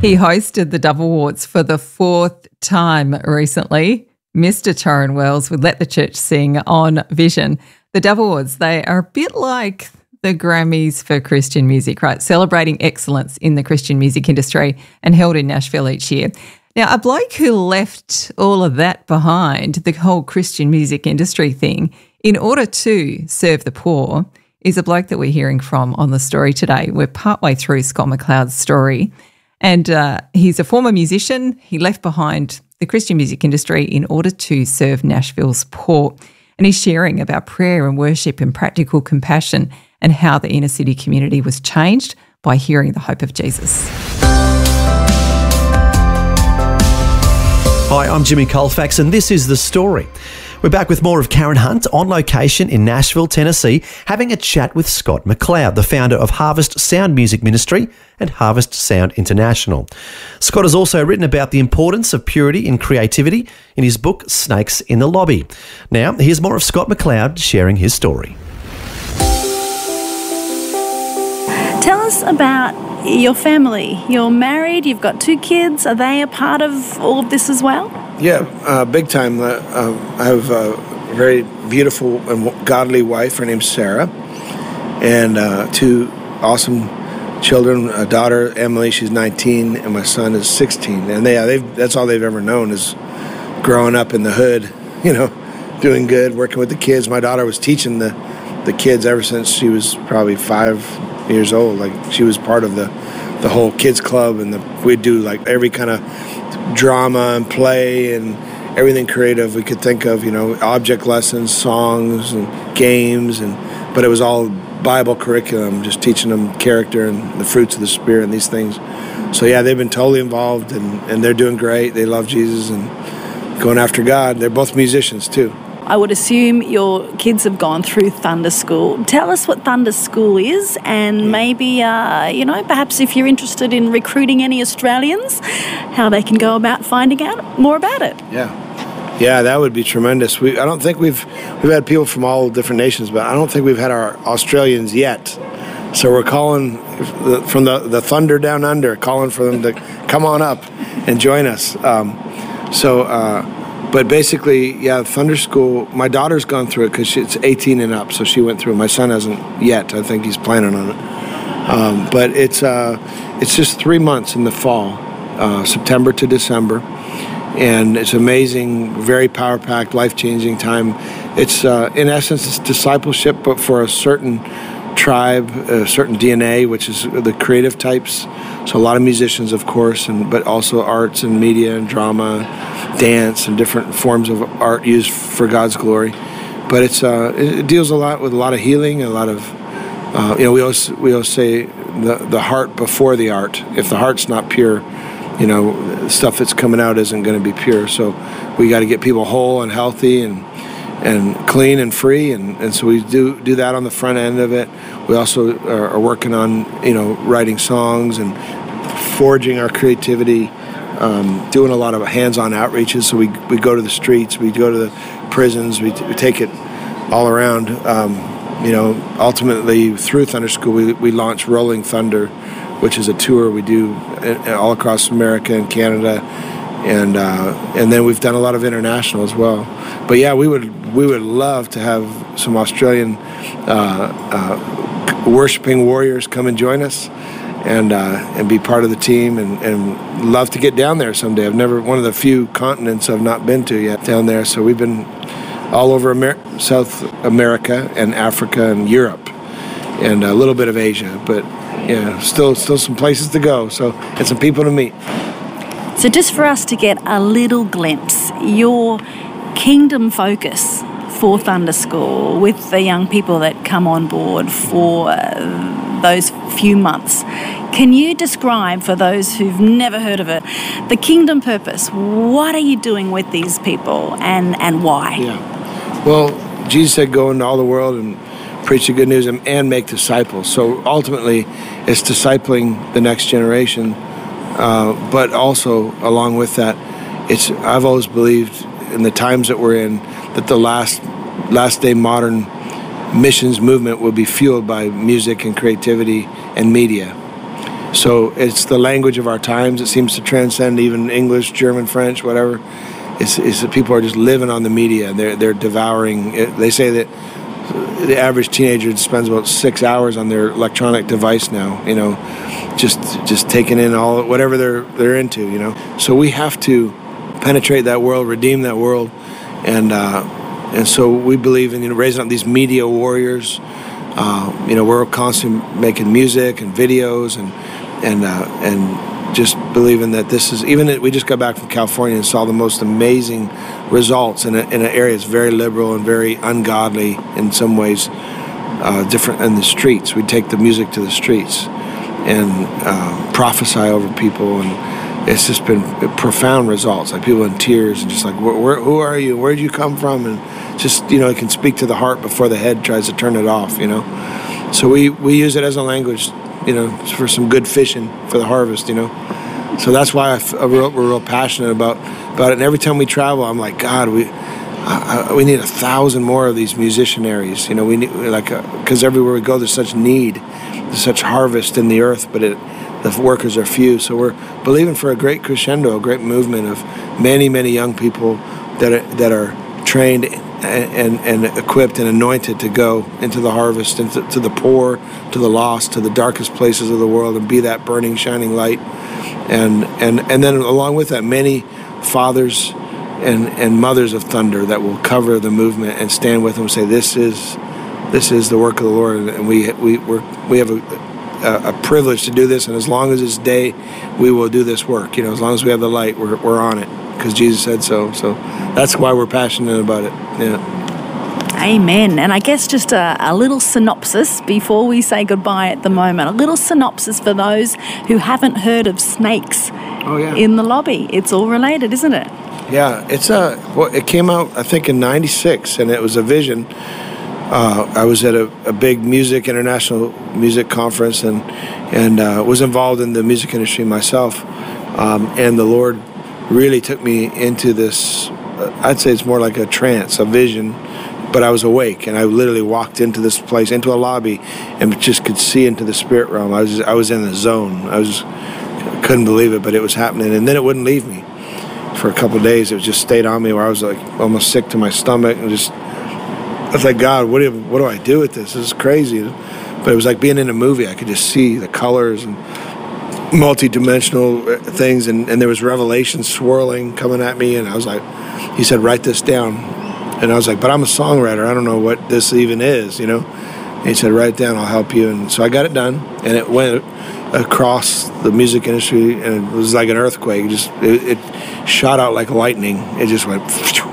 He hosted the Dove Awards for the fourth time recently. Mr. Torrin Wells would Let the Church Sing on Vision. The Dove Awards, they are a bit like the Grammys for Christian music, right? Celebrating excellence in the Christian music industry and held in Nashville each year. Now, a bloke who left all of that behind, the whole Christian music industry thing, in order to serve the poor, is a bloke that we're hearing from on the story today. We're partway through Scott McLeod's story. And he's a former musician. He left behind the Christian music industry in order to serve Nashville's poor. And he's sharing about prayer and worship and practical compassion and how the inner city community was changed by hearing the hope of Jesus. Hi, I'm Jimmy Colfax and this is The Story. We're back with more of Karen Hunt on location in Nashville, Tennessee, having a chat with Scott McLeod, the founder of Harvest Sound Music Ministry and Harvest Sound International. Scott has also written about the importance of purity in creativity in his book, Snakes in the Lobby. Now, here's more of Scott McLeod sharing his story. Tell us about your family. You're married, you've got 2 kids. Are they a part of all of this as well? Yeah, big time. I have a very beautiful and godly wife. Her name's Sarah. And 2 awesome children, a daughter, Emily, she's 19, and my son is 16. And that's all they've ever known is growing up in the hood, doing good, working with the kids. My daughter was teaching the kids ever since she was probably 5 years old. Like, she was part of the whole kids club, and we'd do like every kind of drama and play and everything creative we could think of, object lessons, songs and games, but it was all Bible curriculum, just teaching them character and the fruits of the Spirit and these things. So yeah, they've been totally involved and they're doing great. They love Jesus and going after God. They're both musicians too. I would assume your kids have gone through Thunder School. Tell us what Thunder School is, and maybe, perhaps if you're interested in recruiting any Australians, how they can go about finding out more about it. Yeah, that would be tremendous. I don't think we've had people from all different nations, but I don't think we've had our Australians yet. So we're calling from the Thunder Down Under, calling for them to come on up and join us. But basically, yeah, Thunder School, my daughter's gone through it because it's 18 and up, so she went through it. My son hasn't yet. I think he's planning on it. But it's just 3 months in the fall, September to December, and it's amazing, very power-packed, life-changing time. It's, in essence, it's discipleship, but for a certain tribe, a certain DNA, which is the creative types. So a lot of musicians, of course, but also arts and media and drama, dance and different forms of art used for God's glory. But it deals a lot with a lot of healing, a lot of, we always say the heart before the art. If the heart's not pure, stuff that's coming out isn't going to be pure. So we got to get people whole and healthy and clean and free, and so we do that on the front end of it. We also are working on writing songs and forging our creativity, doing a lot of hands-on outreaches. So we go to the streets, we go to the prisons, we take it all around. Ultimately through Thunder School we launched Rolling Thunder, which is a tour we do all across America and Canada, and then we've done a lot of international as well. But yeah, we would love to have some Australian worshiping warriors come and join us and be part of the team, and love to get down there someday. One of the few continents I've not been to yet down there. So we've been all over South America and Africa and Europe and a little bit of Asia, but yeah, still some places to go. So, and some people to meet. So just for us to get a little glimpse, your kingdom focus for Thunder School with the young people that come on board for those few months. Can you describe, for those who've never heard of it, the kingdom purpose? What are you doing with these people and why? Yeah. Well, Jesus said go into all the world and preach the good news and make disciples. So ultimately it's discipling the next generation, but also along with that, I've always believed in the times that we're in that the last day modern missions movement will be fueled by music and creativity and media. So it's the language of our times. It seems to transcend even English, German, French, whatever. It's that people are just living on the media. They're devouring it. They say that the average teenager spends about 6 hours on their electronic device now, just taking in all whatever they're into, So we have to penetrate that world, redeem that world, and so we believe in raising up these media warriors. We're constantly making music and videos and just believing that this is, we just got back from California and saw the most amazing results in an area that's very liberal and very ungodly in some ways, different in the streets. We take the music to the streets and prophesy over people, and it's just been profound results, like people in tears and just like, who are you? Where did you come from? And just, it can speak to the heart before the head tries to turn it off, So we use it as a language, for some good fishing for the harvest, So that's why we're real passionate about it. And every time we travel, I'm like, God, we need 1,000 more of these musicianaries. We need, because everywhere we go, there's such need, there's such harvest in the earth, but the workers are few. So we're believing for a great crescendo, a great movement of many, many young people that are trained and equipped and anointed to go into the harvest, to the poor, to the lost, to the darkest places of the world, and be that burning, shining light. And then along with that, many fathers and mothers of thunder that will cover the movement and stand with them and say, this is the work of the Lord, and we have a privilege to do this, and as long as it's day, we will do this work. As long as we have the light, we're on it, because Jesus said so. So that's why we're passionate about it. Yeah. Amen. And I guess just a little synopsis before we say goodbye at the moment. A little synopsis for those who haven't heard of snakes in the lobby. It's all related, isn't it? Yeah, it came out, I think, in '96, and it was a vision. I was at a big international music conference and was involved in the music industry myself. And the Lord really took me into this, I'd say it's more like a trance, a vision, but I was awake, and I literally walked into this place, into a lobby, and just could see into the spirit realm. I was in the zone. Couldn't believe it, but it was happening, and then it wouldn't leave me for a couple of days. It just stayed on me, where I was like almost sick to my stomach, and I was like, God, what do I do with this? This is crazy. But it was like being in a movie. I could just see the colors and multi-dimensional things, and there was revelation swirling coming at me, and I was like, he said, write this down. And I was like, but I'm a songwriter. I don't know what this even is, And he said, write it down, I'll help you. And so I got it done, and it went across the music industry, and it was like an earthquake. It shot out like lightning. It just went,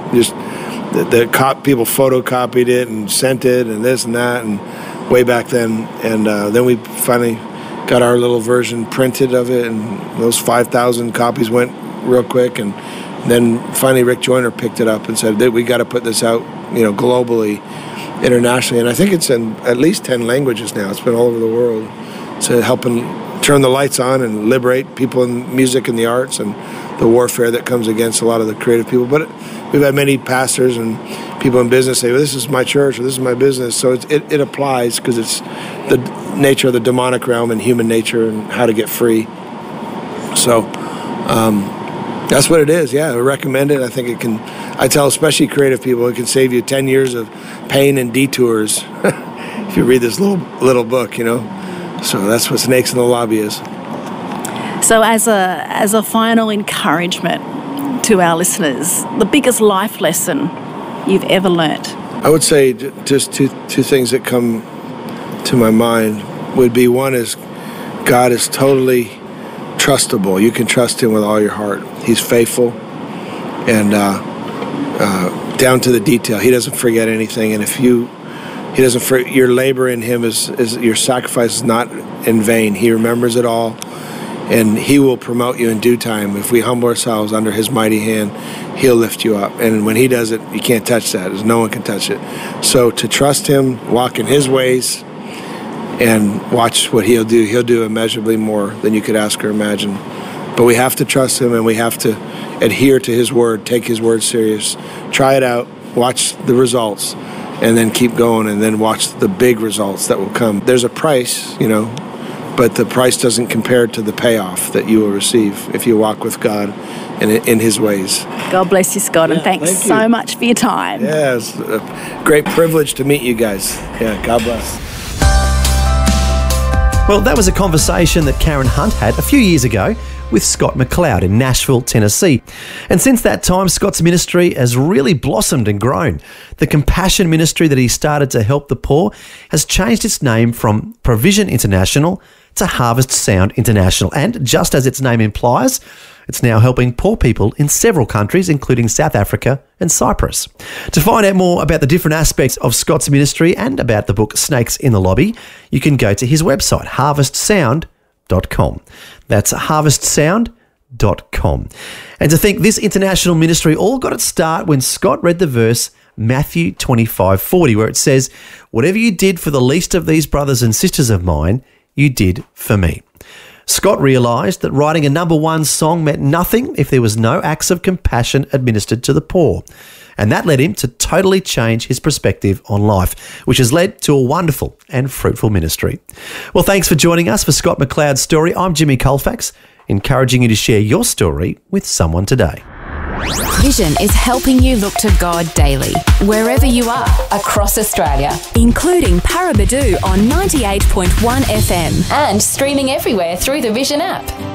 people photocopied it and sent it and this and that, and way back then. And then we finally got our little version printed of it, and those 5,000 copies went real quick. And then finally Rick Joyner picked it up and said that we got to put this out, globally, internationally. And I think it's in at least 10 languages now. It's been all over the world. It's helping turn the lights on and liberate people in music and the arts and the warfare that comes against a lot of the creative people. But we've had many pastors and people in business say, well, this is my church or this is my business. So it applies, because it's the nature of the demonic realm and human nature and how to get free. So that's what it is. Yeah, I recommend it. I think I tell especially creative people, it can save you 10 years of pain and detours if you read this little book, So that's what Snakes in the Lobby is. So as a final encouragement to our listeners, the biggest life lesson you've ever learnt? I would say just two things that come to my mind would be, one is God is totally trustable. You can trust him with all your heart. He's faithful and down to the detail. He doesn't forget anything. And he doesn't forget, your labor in him is your sacrifice is not in vain. He remembers it all, and he will promote you in due time. If we humble ourselves under his mighty hand, he'll lift you up. And when he does it, you can't touch that. No one can touch it. So to trust him, walk in his ways, and watch what he'll do. He'll do immeasurably more than you could ask or imagine. But we have to trust him, and we have to adhere to his word, take his word serious. Try it out, watch the results, and then keep going, and then watch the big results that will come. There's a price, but the price doesn't compare to the payoff that you will receive if you walk with God in His ways. God bless you, Scott, and thanks thank you so much for your time. Yeah, it's a great privilege to meet you guys. Yeah, God bless. Well, that was a conversation that Karen Hunt had a few years ago with Scott McLeod in Nashville, Tennessee. And since that time, Scott's ministry has really blossomed and grown. The compassion ministry that he started to help the poor has changed its name from Provision International to Harvest Sound International. And just as its name implies, it's now helping poor people in several countries, including South Africa and Cyprus. To find out more about the different aspects of Scott's ministry and about the book Snakes in the Lobby, you can go to his website, harvestsound.com. That's harvestsound.com. And to think this international ministry all got its start when Scott read the verse Matthew 25:40, where it says, "Whatever you did for the least of these brothers and sisters of mine, you did for me." Scott realised that writing a number one song meant nothing if there was no acts of compassion administered to the poor. And that led him to totally change his perspective on life, which has led to a wonderful and fruitful ministry. Well, thanks for joining us for Scott McLeod's story. I'm Jimmy Colfax, encouraging you to share your story with someone today. Vision is helping you look to God daily, wherever you are, across Australia, including Paraburdoo on 98.1 FM and streaming everywhere through the Vision app.